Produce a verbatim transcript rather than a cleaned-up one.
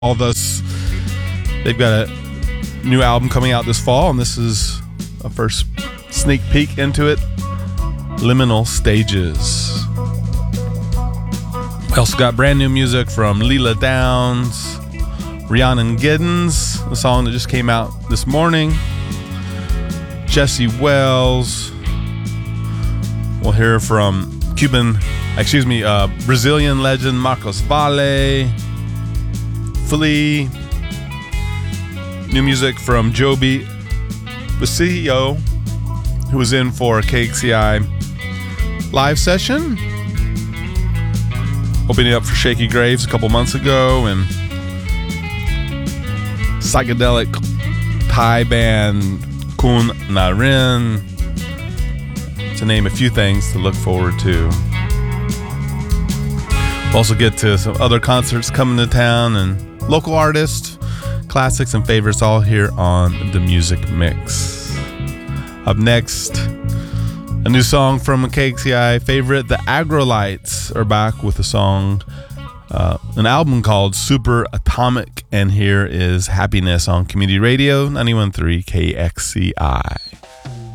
all of us. They've got a new album coming out this fall, and this is a first sneak peek into it. Liminal Stages. We also got brand new music from Leela Downs, Rhiannon Giddens, a song that just came out this morning. Jesse Wells. We'll hear from Cuban, excuse me, uh, Brazilian legend Marcos Valle. Flea. New music from Joby Basilio, who was in for a K X C I live session, opening up for Shaky Graves a couple months ago, and psychedelic Thai band Kun Narin, to name a few things to look forward to. We'll also get to some other concerts coming to town and local artists, classics and favorites, all here on The Music Mix. Up next, a new song from a K X C I favorite. The Agrolites are back with a song, uh, an album called Super Atomic, and here is Happiness on Community Radio ninety-one point three K X C I.